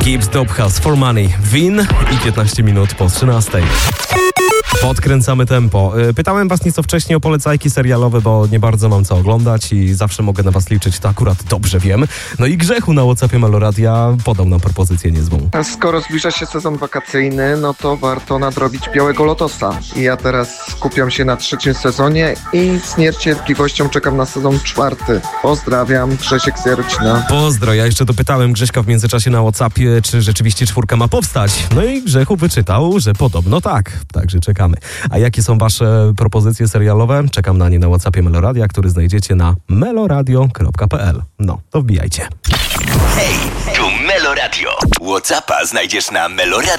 Gibbs Dophouse for Money, Win i 15 minut po 13. Podkręcamy tempo. Pytałem was nieco wcześniej o polecajki serialowe, bo nie bardzo mam co oglądać i zawsze mogę na was liczyć, to akurat dobrze wiem. No i Grzechu na WhatsAppie Meloradia podał nam propozycję niezłą. A skoro zbliża się sezon wakacyjny, no to warto nadrobić Białego Lotosa. I ja teraz skupiam się na 3. sezonie i z niecierpliwością czekam na sezon 4. Pozdrawiam, Grzesiek z Jarocina. Pozdro, ja jeszcze dopytałem Grześka w międzyczasie na WhatsAppie, czy rzeczywiście 4 ma powstać. No i Grzechu wyczytał, że podobno tak. Także czekamy. A jakie są wasze propozycje serialowe? Czekam na nie na WhatsAppie Meloradia, który znajdziecie na meloradio.pl. No, to wbijajcie. Hej, tu Meloradio. WhatsAppa znajdziesz na meloradio.pl.